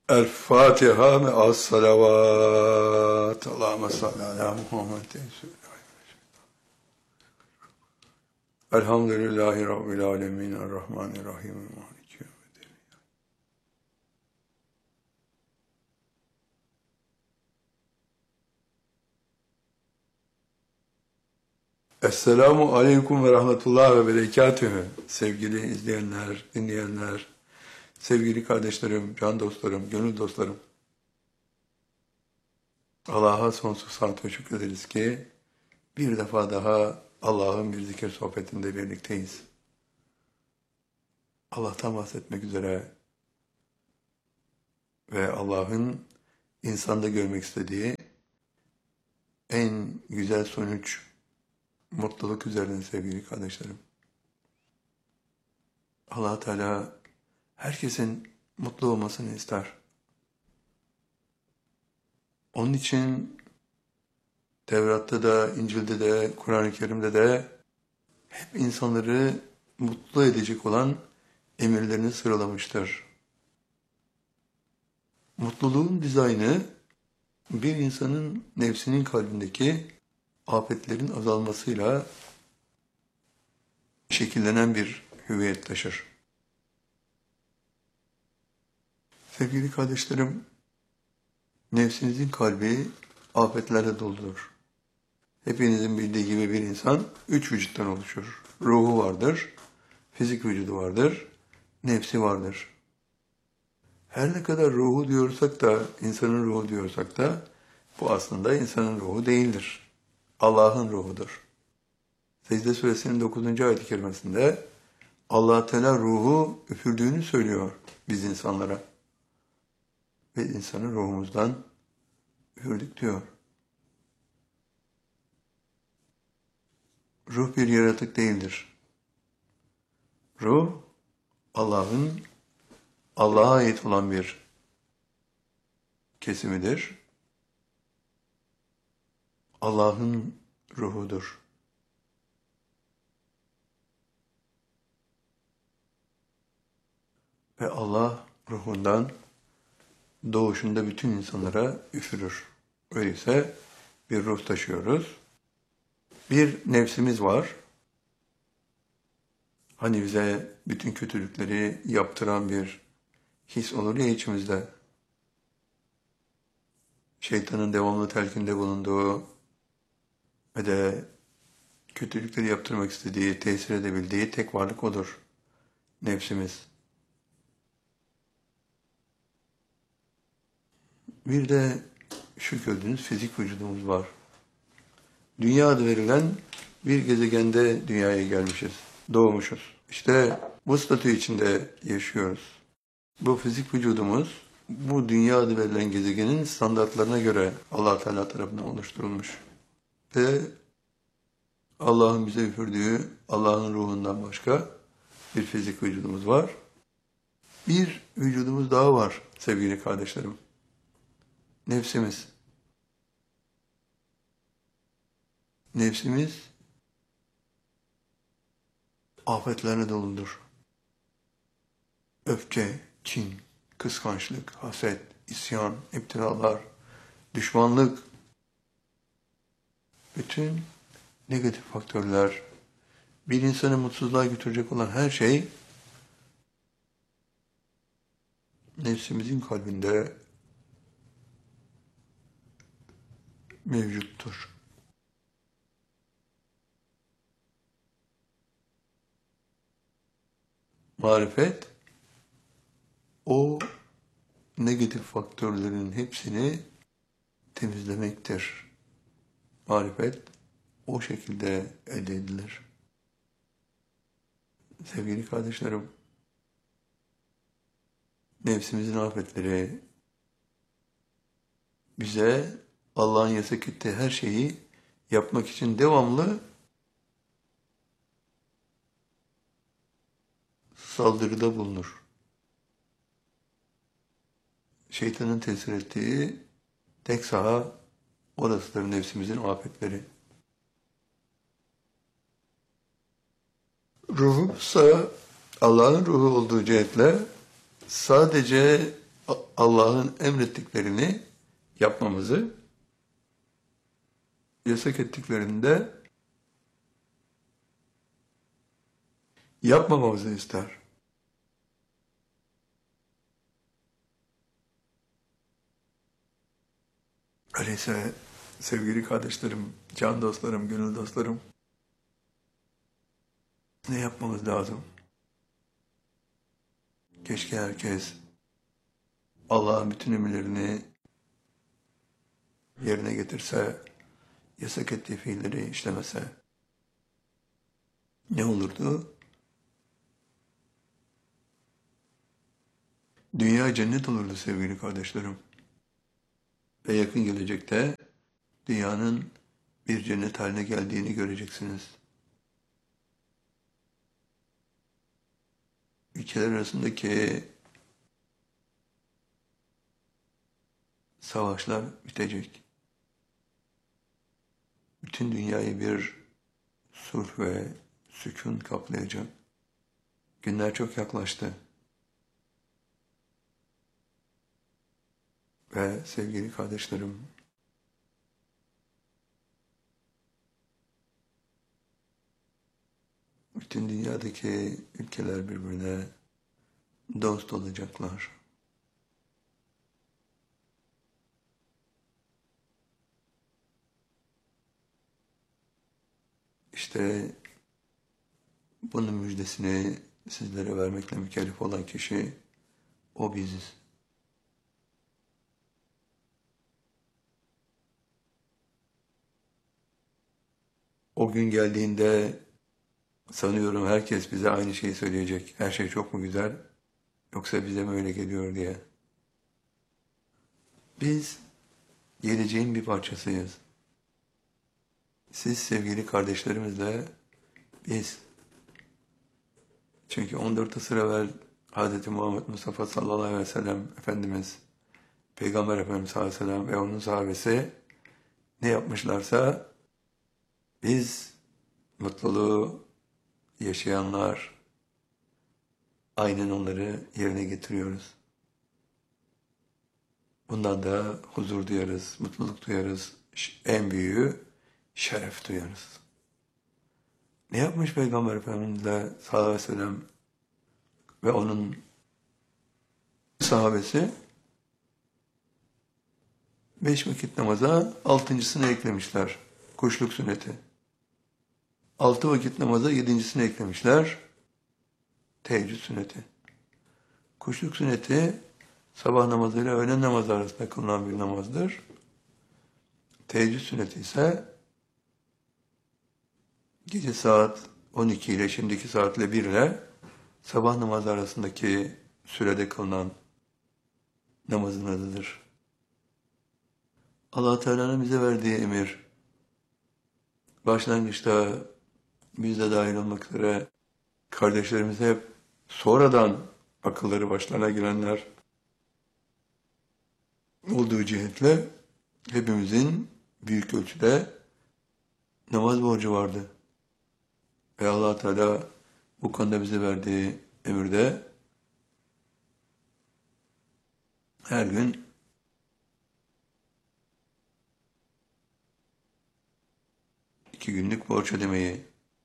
El Fatiha ve as salavat. Allahümme salli ala Muhammed. Elhamdülillahi Rabbil alemin. Errahmanirrahim. Maliki yevmiddin. Esselamu aleyküm ve rahmetullah ve berekatühü. Sevgili izleyenler, dinleyenler, sevgili kardeşlerim, can dostlarım, gönül dostlarım. Allah'a sonsuz hamd ve şükrederiz ki bir defa daha Allah'ın bir zikir sohbetinde birlikteyiz. Allah'tan bahsetmek üzere ve Allah'ın insanda görmek istediği en güzel sonuç, mutluluk üzerine sevgili kardeşlerim. Allah Teala herkesin mutlu olmasını ister. Onun için Tevrat'ta da, İncil'de de, Kur'an-ı Kerim'de de hep insanları mutlu edecek olan emirlerini sıralamıştır. Mutluluğun dizaynı bir insanın nefsinin kalbindeki afetlerin azalmasıyla şekillenen bir hüviyet taşır. Sevgili kardeşlerim, nefsinizin kalbi afetlerle doludur. Hepinizin bildiği gibi bir insan 3 vücuttan oluşur. Ruhu vardır, fizik vücudu vardır, nefsi vardır. Her ne kadar ruhu diyorsak da, insanın ruhu diyorsak da, bu aslında insanın ruhu değildir. Allah'ın ruhudur. Secde Suresinin 9. ayet-i kerimesinde Allah Teala ruhu üfürdüğünü söylüyor biz insanlara. Ve insanın ruhumuzdan üfürdük diyor. Ruh bir yaratık değildir. Ruh, Allah'a ait olan bir kesimidir. Allah'ın ruhudur. Ve Allah ruhundan doğuşunda bütün insanlara üfürür. Öyleyse bir ruh taşıyoruz. Bir nefsimiz var. Hani bize bütün kötülükleri yaptıran bir his olur ya içimizde. Şeytanın devamlı telkinde bulunduğu ve de kötülükleri yaptırmak istediği, tesir edebildiği tek varlık odur. Nefsimiz. Bir de şu gördüğünüz fizik vücudumuz var. Dünya adı verilen bir gezegende dünyaya gelmişiz, doğmuşuz. İşte bu statü içinde yaşıyoruz. Bu fizik vücudumuz, bu dünya adı verilen gezegenin standartlarına göre Allah Teala tarafından oluşturulmuş. Ve Allah'ın bize üfürdüğü, Allah'ın ruhundan başka bir fizik vücudumuz var. Bir vücudumuz daha var sevgili kardeşlerim. Nefsimiz. Nefsimiz afetlerine doludur. Öfke, kin, kıskançlık, haset, isyan, iptiralar, düşmanlık, bütün negatif faktörler, bir insanı mutsuzluğa götürecek olan her şey nefsimizin kalbinde mevcuttur. Marifet, o negatif faktörlerin hepsini temizlemektir. Marifet o şekilde elde edilir. Sevgili kardeşlerim, nefsimizin afetleri bize Allah'ın yasak ettiği her şeyi yapmak için devamlı saldırıda bulunur. Şeytanın tesir ettiği tek saha orasıdır nefsimizin afetleri. Ruhumsa Allah'ın ruhu olduğu cihetle sadece Allah'ın emrettiklerini yapmamızı, yasak ettiklerini de yapmamamızı ister. Öyleyse sevgili kardeşlerim, can dostlarım, gönül dostlarım, ne yapmamız lazım? Keşke herkes Allah'ın bütün emirlerini yerine getirse, yasak ettiği fiilleri işlemese ne olurdu? Dünya cennet olurdu sevgili kardeşlerim. Ve yakın gelecekte dünyanın bir cennet haline geldiğini göreceksiniz. Ülkeler arasındaki savaşlar bitecek. Bütün dünyayı bir sulh ve sükun kaplayacak. Günler çok yaklaştı. Ve sevgili kardeşlerim, bütün dünyadaki ülkeler birbirine dost olacaklar. İşte bunun müjdesini sizlere vermekle mükellef olan kişi o biziz. O gün geldiğinde sanıyorum herkes bize aynı şeyi söyleyecek. Her şey çok mu güzel, yoksa bize mi öyle geliyor diye. Biz geleceğin bir parçasıyız. Siz sevgili kardeşlerimizle biz. Çünkü 14 asır evvel Hz. Muhammed Mustafa sallallahu aleyhi ve sellem Efendimiz, Peygamber Efendimiz sallallahu aleyhi ve sellem ve onun sahabesi ne yapmışlarsa biz mutluluğu yaşayanlar aynen onları yerine getiriyoruz. Bundan da huzur duyarız, mutluluk duyarız, en büyüğü şeref duyarız. Ne yapmış Peygamber Efendimiz sallallahu aleyhi ve sellem ve onun sahabesi? 5 vakit namaza 6.'sını eklemişler. Kuşluk sünneti. 6 vakit namaza 7.'sini eklemişler. Teheccüd sünneti. Kuşluk sünneti sabah namazıyla öğlen namazı arasında kılınan bir namazdır. Teheccüd sünneti ise gece saat 12 ile şimdiki saatle 1 ile sabah namazı arasındaki sürede kılınan namazın adıdır. Allah Teala'nın bize verdiği emir, başlangıçta biz de dahil olmak üzere kardeşlerimiz hep sonradan akılları başlarına girenler olduğu cihetle hepimizin büyük ölçüde namaz borcu vardı. Ve Allah Teala bu konuda bize verdiği emirde her gün 2 günlük borç ödemeyi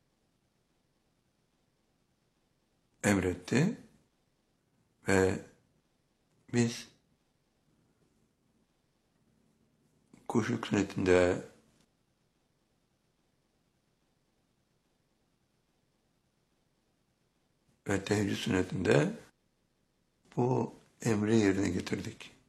emretti ve biz kuşluk sünnetinde ve teheccüd sünnetinde bu emri yerine getirdik.